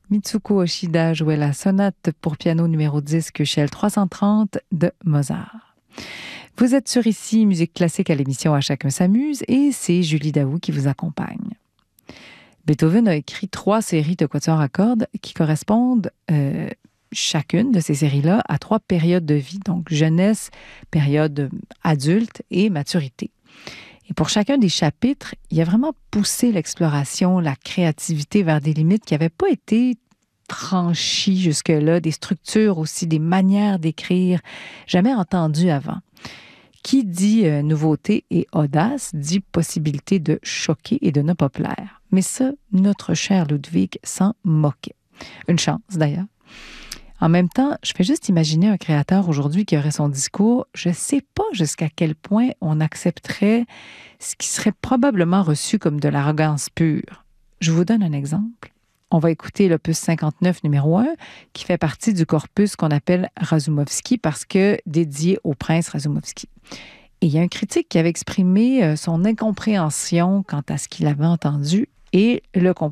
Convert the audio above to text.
Mitsuko Oshida jouait la sonate pour piano numéro 10 Köchel 330 de Mozart. Vous êtes sur Ici, Musique classique à l'émission À chacun s'amuse et c'est Julie Daou qui vous accompagne. Beethoven a écrit 3 séries de quatuors à cordes qui correspondent chacune de ces séries-là à 3 périodes de vie, donc jeunesse, période adulte et maturité. Et pour chacun des chapitres, il a vraiment poussé l'exploration, la créativité vers des limites qui n'avaient pas été franchies jusque-là, des structures aussi, des manières d'écrire jamais entendues avant. Qui dit nouveauté et audace dit possibilité de choquer et de ne pas plaire. Mais ça, notre cher Ludwig s'en moquait. Une chance d'ailleurs. En même temps, je fais juste imaginer un créateur aujourd'hui qui aurait son discours. Je ne sais pas jusqu'à quel point on accepterait ce qui serait probablement reçu comme de l'arrogance pure. Je vous donne un exemple. On va écouter l'opus 59 numéro 1 qui fait partie du corpus qu'on appelle Razoumovsky parce que dédié au prince Razoumovsky. Et il y a un critique qui avait exprimé son incompréhension quant à ce qu'il avait entendu et le compositeur